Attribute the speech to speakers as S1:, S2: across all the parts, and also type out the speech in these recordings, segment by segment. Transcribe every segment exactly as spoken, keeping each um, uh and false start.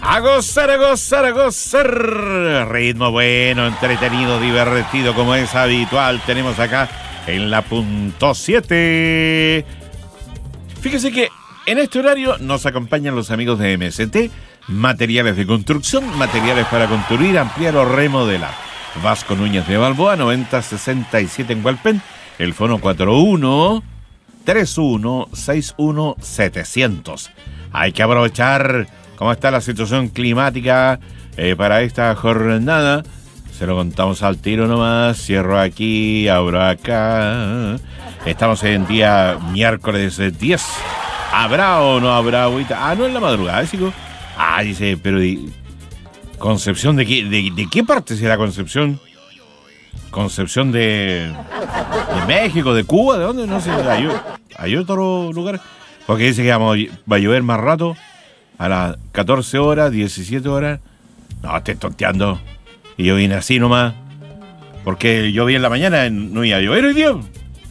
S1: A gozar, a gozar, a gozar. Ritmo bueno, entretenido, divertido, como es habitual. Tenemos acá en la punto siete. Fíjese que en este horario nos acompañan los amigos de M S T, materiales de construcción, materiales para construir, ampliar o remodelar. Vasco Núñez de Balboa, noventa sesenta y siete en Hualpén. El fono cuatro uno tres uno seis uno setecientos. Hay que aprovechar cómo está la situación climática eh, para esta jornada. Se lo contamos al tiro nomás. Cierro aquí, abro acá. Estamos en día miércoles diez. ¿Habrá o no habrá agüita? Ah, no, en la madrugada, chico. Ah, dice, pero de, ¿Concepción de qué, de, de qué parte será Concepción? Concepción de, de México, de Cuba, ¿de dónde? No sé, hay, hay otro lugar. Porque dice que vamos, va a llover más rato, a las catorce horas, diecisiete horas. No, estoy tonteando. Y yo vine así nomás, porque yo vi en la mañana, no iba a llover hoy día.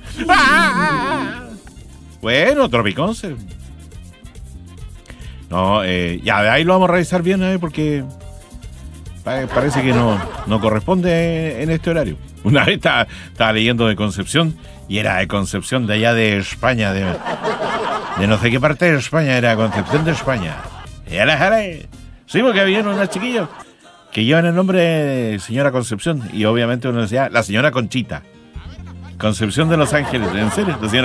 S1: Bueno, Tropiconce. No, eh, ya de ahí lo vamos a revisar bien, ¿eh? Porque parece que no, no corresponde en este horario. Una vez estaba, estaba leyendo de Concepción y era de Concepción de allá de España, de, de no sé qué parte de España, era Concepción de España. Y a la jale. Sí, porque había unas chiquillas que llevan el nombre de señora Concepción y obviamente uno decía la señora Conchita. Concepción de Los Ángeles, ¿en serio? La señora